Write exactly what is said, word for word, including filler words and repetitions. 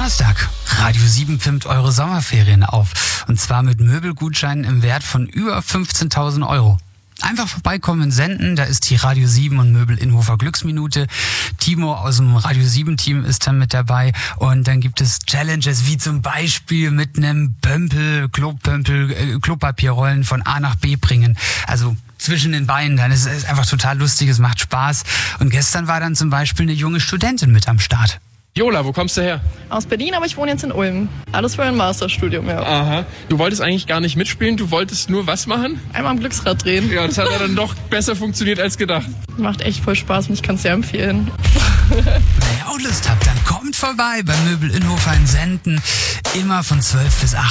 Donnerstag. Radio sieben pimpt eure Sommerferien auf. Und zwar mit Möbelgutscheinen im Wert von über fünfzehntausend Euro. Einfach vorbeikommen in Senden, da ist die Radio sieben und Möbel Inhofer Glücksminute. Timo aus dem Radio sieben Team ist dann mit dabei. Und dann gibt es Challenges, wie zum Beispiel mit einem Pömpel, Klopömpel, äh, Klopapierrollen von A nach B bringen. Also zwischen den Beinen, dann ist es einfach total lustig, es macht Spaß. Und gestern war dann zum Beispiel eine junge Studentin mit am Start. Jola, wo kommst du her? Aus Berlin, aber ich wohne jetzt in Ulm. Alles für ein Masterstudium, ja. Aha. Du wolltest eigentlich gar nicht mitspielen, du wolltest nur was machen? Einmal am Glücksrad drehen. Ja, das hat ja dann doch besser funktioniert als gedacht. Macht echt voll Spaß und ich kann es sehr empfehlen. Wenn ihr auch Lust habt, dann kommt vorbei bei Möbel Inhofer in Senden. Immer von zwölf bis achtzehn.